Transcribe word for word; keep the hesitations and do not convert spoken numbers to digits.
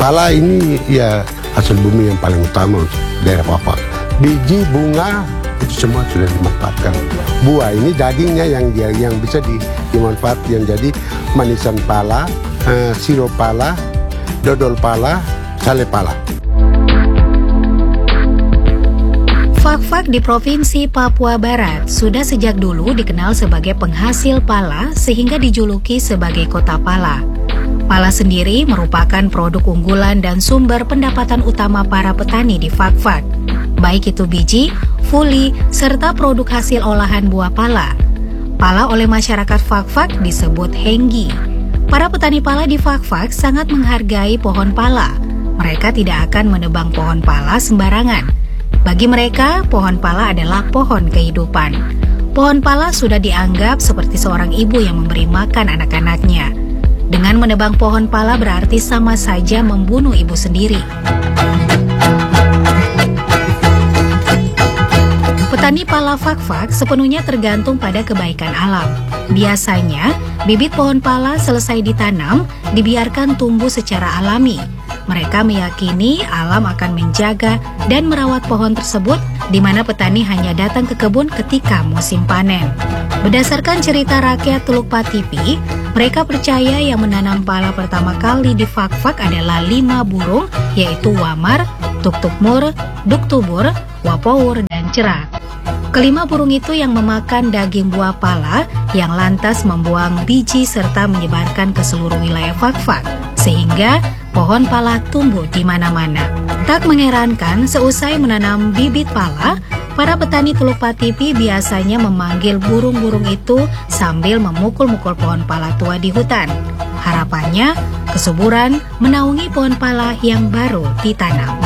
Pala ini ya hasil bumi yang paling utama daerah Fak-Fak. Biji, bunga itu semua sudah dimanfaatkan. Buah ini dagingnya yang yang bisa di, dimanfaat yang jadi manisan pala, eh, sirup pala, dodol pala, sale pala. Fak-Fak di Provinsi Papua Barat sudah sejak dulu dikenal sebagai penghasil pala sehingga dijuluki sebagai kota pala. Pala sendiri merupakan produk unggulan dan sumber pendapatan utama para petani di Fak-Fak, baik itu biji, fuli, serta produk hasil olahan buah pala. Pala oleh masyarakat Fak-Fak disebut henggi. Para petani pala di Fak-Fak sangat menghargai pohon pala. Mereka tidak akan menebang pohon pala sembarangan. Bagi mereka, pohon pala adalah pohon kehidupan. Pohon pala sudah dianggap seperti seorang ibu yang memberi makan anak-anaknya. Dengan menebang pohon pala berarti sama saja membunuh ibu sendiri. Petani pala Fak-Fak sepenuhnya tergantung pada kebaikan alam. Biasanya, bibit pohon pala selesai ditanam, dibiarkan tumbuh secara alami. Mereka meyakini alam akan menjaga dan merawat pohon tersebut, di mana petani hanya datang ke kebun ketika musim panen. Berdasarkan cerita rakyat Teluk Patipi, mereka percaya yang menanam pala pertama kali di Fak-Fak adalah lima burung, yaitu Wamar, Tuktukmur, Duktubur, Wapour, dan Cerak. Kelima burung itu yang memakan daging buah pala yang lantas membuang biji serta menyebarkan ke seluruh wilayah Fak-Fak, sehingga pohon pala tumbuh di mana-mana. Tak mengherankan, seusai menanam bibit pala, para petani Teluk Patipi biasanya memanggil burung-burung itu sambil memukul-mukul pohon pala tua di hutan. Harapannya, kesuburan menaungi pohon pala yang baru ditanam.